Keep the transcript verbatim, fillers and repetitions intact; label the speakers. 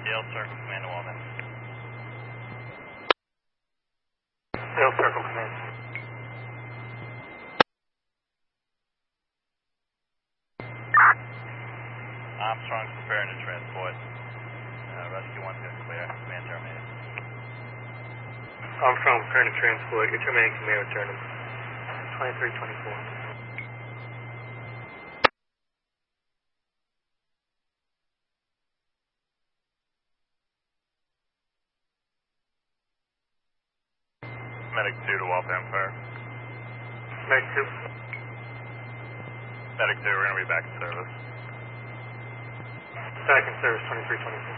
Speaker 1: Yale Circle Command to Walden.
Speaker 2: Yale Circle Command.
Speaker 1: Armstrong's preparing to transport. Uh, rescue one's going to clear. Command terminated.
Speaker 2: Armstrong preparing to transport. Your terminating command return him. twenty-three twenty-four.
Speaker 1: Medic two to Waltham Fire.
Speaker 2: Medic two.
Speaker 1: Medic two, we're going to be back in service.
Speaker 2: Back in service, twenty-three twenty-four.